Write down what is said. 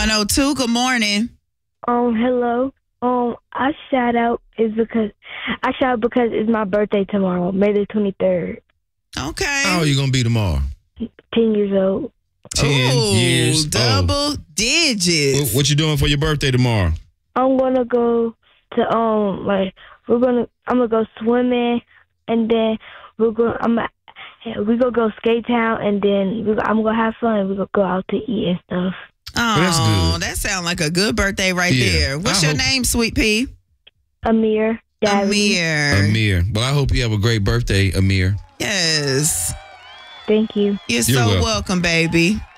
102. Good morning. Hello. I shout out because it's my birthday tomorrow, May the 23rd. Okay. How old are you going to be tomorrow? 10 years old. 10 years double old. digits. What you doing for your birthday tomorrow? I'm gonna go to I'm gonna go swimming, and then we gonna go skate town, and then I'm gonna have fun. We're gonna go out to eat and stuff. Oh, that's good. That sounds like a good birthday right Yeah. there. What's your name, Sweet Pea? Amir. Daddy. Amir. Well, I hope you have a great birthday, Amir. Yes. Thank you. You're You're so welcome. welcome, baby.